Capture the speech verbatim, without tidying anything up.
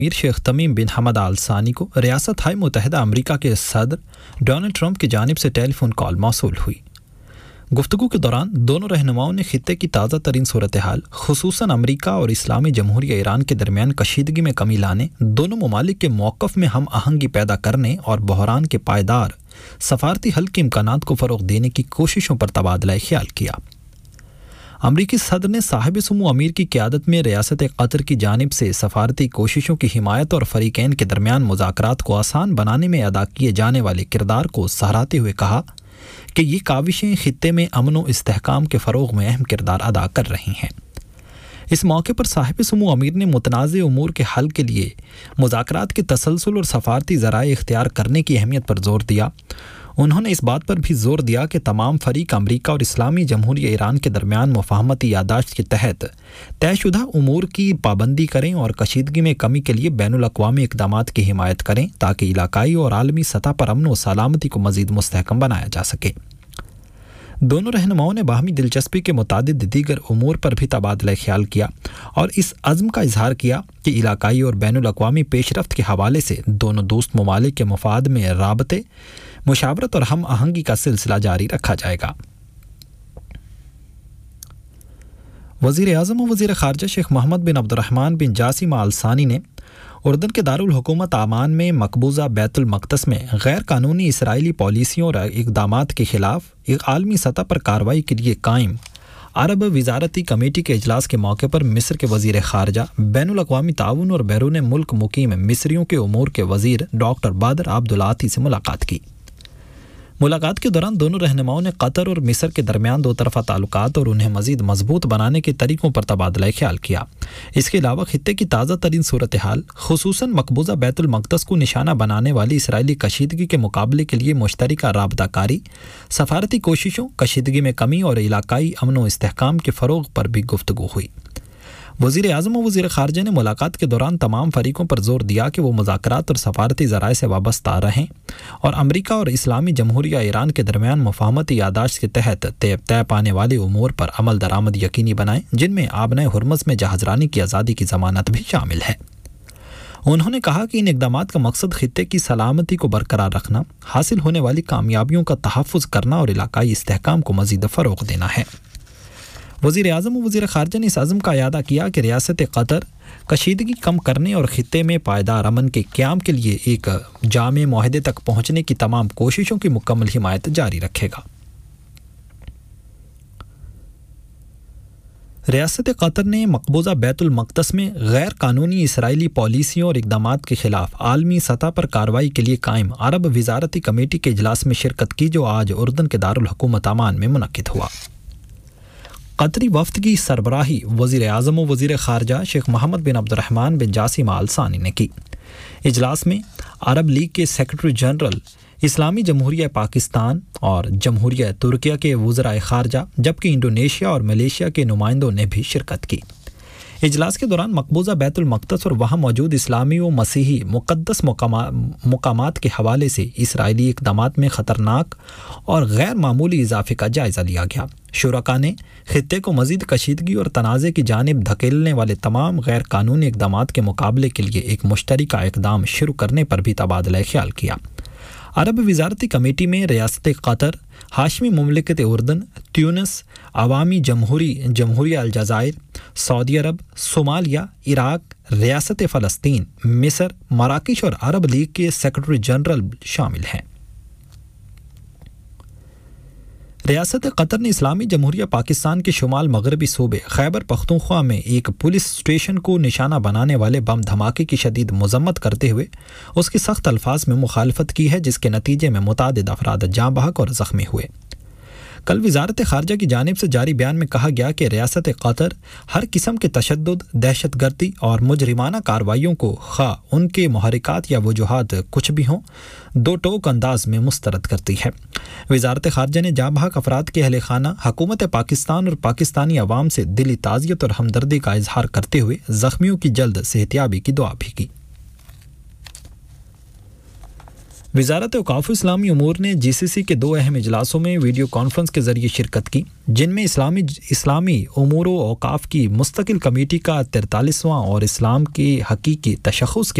امیر شیخ تمیم بن حمد آل ثانی کو ریاست ہائے متحدہ امریکہ کے صدر ڈونلڈ ٹرمپ کی جانب سے ٹیلی فون کال موصول ہوئی۔ گفتگو کے دوران دونوں رہنماؤں نے خطے کی تازہ ترین صورتحال، خصوصاً امریکہ اور اسلامی جمہوریہ ایران کے درمیان کشیدگی میں کمی لانے، دونوں ممالک کے موقف میں ہم آہنگی پیدا کرنے اور بحران کے پائیدار سفارتی حل کے امکانات کو فروغ دینے کی کوششوں پر تبادلہ خیال کیا۔ امریکی صدر نے صاحب سمو امیر کی قیادت میں ریاست قطر کی جانب سے سفارتی کوششوں کی حمایت اور فریقین کے درمیان مذاکرات کو آسان بنانے میں ادا کیے جانے والے کردار کو سراہتے ہوئے کہا کہ یہ کاوشیں خطے میں امن و استحکام کے فروغ میں اہم کردار ادا کر رہی ہیں۔ اس موقع پر صاحب سمو امیر نے متنازع امور کے حل کے لیے مذاکرات کے تسلسل اور سفارتی ذرائع اختیار کرنے کی اہمیت پر زور دیا۔ انہوں نے اس بات پر بھی زور دیا کہ تمام فریق امریکہ اور اسلامی جمہوریہ ایران کے درمیان مفاہمتی یادداشت کے تحت طے شدہ امور کی پابندی کریں اور کشیدگی میں کمی کے لیے بین الاقوامی اقدامات کی حمایت کریں تاکہ علاقائی اور عالمی سطح پر امن و سلامتی کو مزید مستحکم بنایا جا سکے۔ دونوں رہنماؤں نے باہمی دلچسپی کے متعدد دیگر امور پر بھی تبادلہ خیال کیا اور اس عزم کا اظہار کیا کہ علاقائی اور بین الاقوامی پیش رفت کے حوالے سے دونوں دوست ممالک کے مفاد میں رابطے، مشاورت اور ہم آہنگی کا سلسلہ جاری رکھا جائے گا۔ وزیر اعظم و وزیر خارجہ شیخ محمد بن عبد الرحمن بن جاسم آل ثانی نے اردن کے دارالحکومت عمان میں مقبوضہ بیت المقدس میں غیر قانونی اسرائیلی پالیسیوں اور اقدامات کے خلاف ایک عالمی سطح پر کارروائی کے لیے قائم عرب وزارتی کمیٹی کے اجلاس کے موقع پر مصر کے وزیر خارجہ، بین الاقوامی تعاون اور بیرون ملک مقیم مصریوں کے امور کے وزیر ڈاکٹر بادر عبدالعاطی سے ملاقات کی۔ ملاقات کے دوران دونوں رہنماؤں نے قطر اور مصر کے درمیان دو طرفہ تعلقات اور انہیں مزید مضبوط بنانے کے طریقوں پر تبادلہ خیال کیا۔ اس کے علاوہ خطے کی تازہ ترین صورتحال، خصوصاً مقبوضہ بیت المقدس کو نشانہ بنانے والی اسرائیلی کشیدگی کے مقابلے کے لیے مشترکہ رابطہ کاری، سفارتی کوششوں، کشیدگی میں کمی اور علاقائی امن و استحکام کے فروغ پر بھی گفتگو ہوئی۔ وزیر اعظم و وزیر خارجہ نے ملاقات کے دوران تمام فریقوں پر زور دیا کہ وہ مذاکرات اور سفارتی ذرائع سے وابستہ رہیں اور امریکہ اور اسلامی جمہوریہ ایران کے درمیان مفاہمتی یادداشت کے تحت طے طے پانے والے امور پر عمل درآمد یقینی بنائیں، جن میں آبنۂ ہرمز میں جہاز رانی کی آزادی کی ضمانت بھی شامل ہے۔ انہوں نے کہا کہ ان اقدامات کا مقصد خطے کی سلامتی کو برقرار رکھنا، حاصل ہونے والی کامیابیوں کا تحفظ کرنا اور علاقائی استحکام کو مزید فروغ دینا ہے۔ وزیر اعظم و وزیر خارجہ نے اس عزم کا اعادہ کیا کہ ریاست قطر کشیدگی کم کرنے اور خطے میں پائیدار امن کے قیام کے لیے ایک جامع معاہدے تک پہنچنے کی تمام کوششوں کی مکمل حمایت جاری رکھے گا۔ ریاست قطر نے مقبوضہ بیت المقدس میں غیر قانونی اسرائیلی پالیسیوں اور اقدامات کے خلاف عالمی سطح پر کارروائی کے لیے قائم عرب وزارتی کمیٹی کے اجلاس میں شرکت کی، جو آج اردن کے دارالحکومت عمان میں منعقد ہوا۔ قطری وفد کی سربراہی وزیر اعظم و وزیر خارجہ شیخ محمد بن عبد الرحمن بن جاسم آل ثانی نے کی۔ اجلاس میں عرب لیگ کے سیکرٹری جنرل، اسلامی جمہوریہ پاکستان اور جمہوریہ ترکیہ کے وزرائے خارجہ، جبکہ انڈونیشیا اور ملیشیا کے نمائندوں نے بھی شرکت کی۔ اجلاس کے دوران مقبوضہ بیت المقدس اور وہاں موجود اسلامی و مسیحی مقدس مقامات کے حوالے سے اسرائیلی اقدامات میں خطرناک اور غیر معمولی اضافے کا جائزہ لیا گیا۔ شرکاء نے خطے کو مزید کشیدگی اور تنازع کی جانب دھکیلنے والے تمام غیر قانونی اقدامات کے مقابلے کے لیے ایک مشترکہ اقدام شروع کرنے پر بھی تبادلہ خیال کیا۔ عرب وزارتی کمیٹی میں ریاست قطر، ہاشمی مملکت اردن، تیونس، عوامی جمہوری جمہوریہ الجزائر، سعودی عرب، صومالیہ، عراق، ریاست فلسطین، مصر، مراکش اور عرب لیگ کے سیکرٹری جنرل شامل ہیں۔ ریاست قطر نے اسلامی جمہوریہ پاکستان کے شمال مغربی صوبے خیبر پختونخوا میں ایک پولیس اسٹیشن کو نشانہ بنانے والے بم دھماکے کی شدید مذمت کرتے ہوئے اس کی سخت الفاظ میں مخالفت کی ہے، جس کے نتیجے میں متعدد افراد جاں بحق اور زخمی ہوئے۔ کل وزارت خارجہ کی جانب سے جاری بیان میں کہا گیا کہ ریاست قطر ہر قسم کے تشدد، دہشت گردی اور مجرمانہ کارروائیوں کو خواہ ان کے محرکات یا وجوہات کچھ بھی ہوں، دو ٹوک انداز میں مسترد کرتی ہے۔ وزارت خارجہ نے جاں بحق افراد کے اہل خانہ، حکومت پاکستان اور پاکستانی عوام سے دلی تعزیت اور ہمدردی کا اظہار کرتے ہوئے زخمیوں کی جلد صحتیابی کی دعا بھی کی۔ وزارت اوقاف اسلامی امور نے جی سی سی کے دو اہم اجلاسوں میں ویڈیو کانفرنس کے ذریعے شرکت کی، جن میں اسلامی اسلامی امور و اوقاف کی مستقل کمیٹی کا تینتالیسواں اور اسلام کی حقیقی تشخص کے